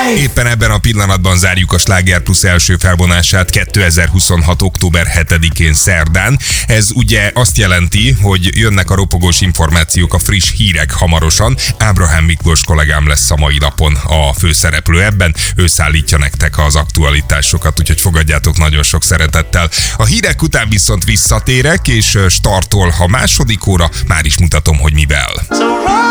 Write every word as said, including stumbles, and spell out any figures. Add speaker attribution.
Speaker 1: Éppen ebben a pillanatban zárjuk a Sláger Plus első felvonását kétezer-huszonhat. október hetedikén szerdán. Ez ugye azt jelenti, hogy jönnek a ropogós információk, a friss hírek hamarosan. Ábrahám Miklós kollégám lesz a mai napon a főszereplő ebben. Ő szállítja nektek az aktualitásokat, úgyhogy fogadjátok nagyon sok szeretettel. A hírek után viszont visszatérek, és startol a második óra. Már is mutatom, hogy mivel.